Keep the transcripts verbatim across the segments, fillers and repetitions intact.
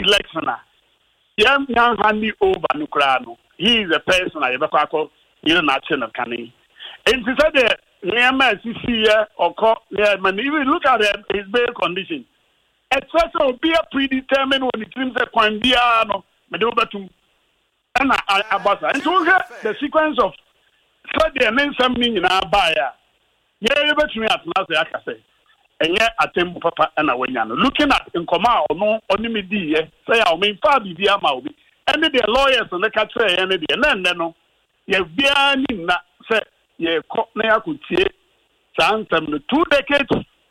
election yam young handy over nukrano he is a person I ever call you know national canning and to say the Nema C or call yeah man even look at his bail condition et cetera be a predetermined when it seems a quandiano medobatum and abasa and so the sequence of so the men something in our buyer yeah you bet me at last I can say and yet attempt papa and a wanyano looking at in command or no only me d say I mean far be the amount and the lawyers and the catcher and the and then no you be na say ye cop na could see some two decades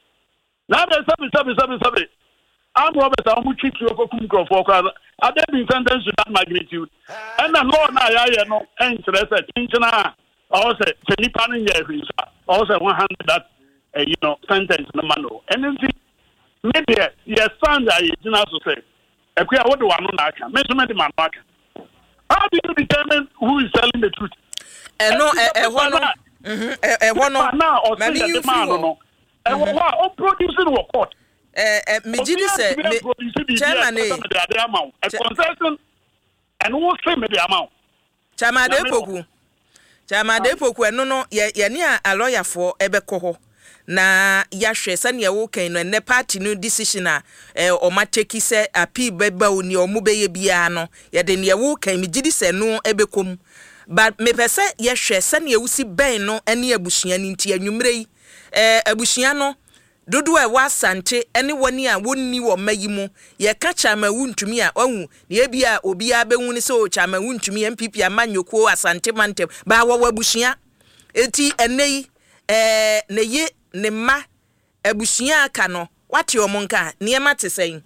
now there's something something something something I'm Robert I'm who treat you for for I've been sentenced to that magnitude and the law now I know interested intentional also Nipan years also one hundred that uh, you know sentence no mano and then maybe yes stand I you know to say if we are what do I know now can measurement the man market how do you determine who is telling the truth and no eh one mhm eh one now or say the man no and what producing what court eh eh me gidi say chairman eh a concession and who say me the amount chairman de poku chairman de poku eno no ye ye ne a lawyer for ebekọ ho na yahwe sane wo kan no ne party no decision a eh o ma take say appeal beba oni o mu beye bia no ye de ne wo kan me gidi say no ebekom but me pese yahwe sane wo si ben no ene abusua ni nti anwumre yi eh abusua no dodo e wa sante ene woni a wonni wo mayi mu ye ka chama wuntumi a ohu ne bia obi a behu ne so chama wuntumi M P P amanyoko asante mantem ba wo abusua eti enei eh ne ye ne ma abusua aka no wate o monka ne ma te sen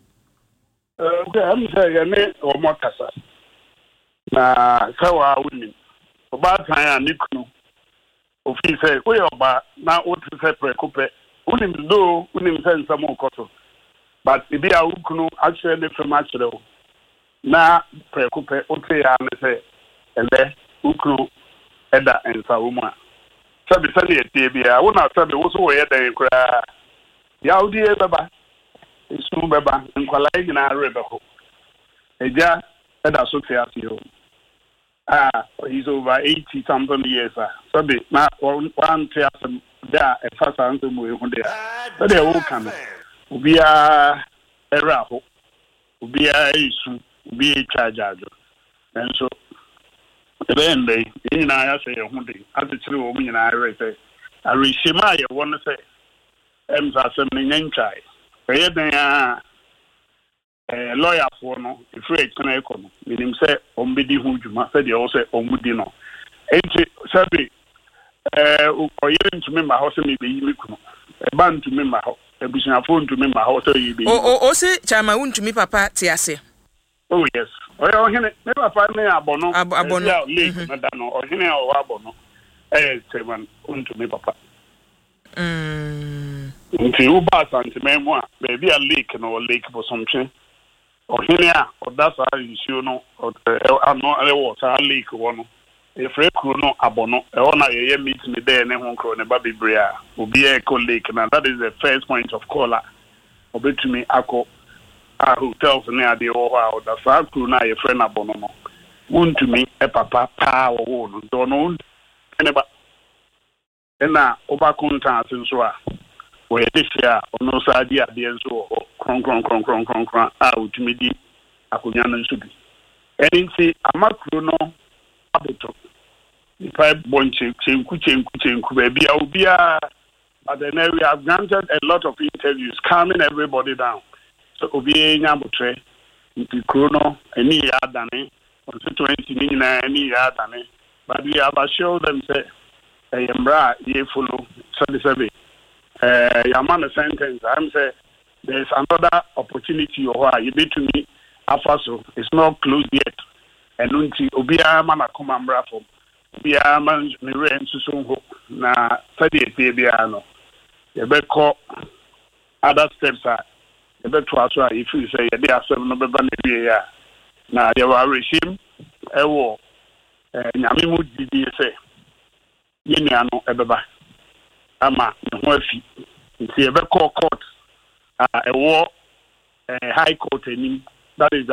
eh am say ye ne o mo kasa na sawa wuni oba tan a nikunu ofi say we oba na o ti say prekope unim do unim say nsamo koto but ibi a ukunu actually from actually na prekope o te ya ne say ele ukunu eda ensa wo mu a sabi sabi etie bia wona sabi wo so wo ye dan kura ya odi e baba isu baba nkwala nyina rebe ho eja eda so te asio ah he's over eighty something years ah sabi na one te asem da e fasa nso mu e hu de so de wo kan obi a era ho obi a isu obi e twajajo enso then they in I say a hundred as the true woman and I read say I reshima ye one say em sa sem nyen chai e den a eh lawyer for no if we can econo meaning say ombedi hu djuma say dey also omudi no enti sabi eh oye ntumi ma ho say me be yi mekuno e ba ntumi ma ho e busia fo ntumi ma ho say yi be o o say chama ntumi papa ti ase. Oh yes. Oya ohene me papa me abono abono lake na da no ohene o abono eh seven unto me papa. Mm. Nti u ba sante me mu a be a lake no lake for something. Ohene a o da sa issue no o ano e water lake wo no. E fre kru no abono e ona ye ye meet me there ne ho kro ne ba bebre a obi e ko lake na that is the first point of call obetumi akọ a hotels ne ade wo ha o da sa kru na ye friend abono no wuntumi e papa pa wo wo no do no ene ba ena oba konta asenso a wo ye dehia ono sa di ade enso wo kron kron kron kron kron kron a utumi di akonya no nso bi enti amakru no abeto ni pa bonche chenku chenku chenku ba bia obia but then we have granted a lot of interviews calming everybody down. So obi nyabotre nti krono eni ya dane constituency ni na eni ya dane but we have assured them say eh mbra ye follow so the survey eh yaman sentence I'm say there's another opportunity or you be to me afaso it's not closed yet and nti obi ama na koma mbra fo obi ama me re nsuso ho na sadi e bia no ye be call other steps are beto aso a if you say ye dey asem no beba na wie ya na ye wa regime e wo eh nyame mu didi say ye nua no ebeba ama ne ho afi nti ye be call court a e wo high court enim that is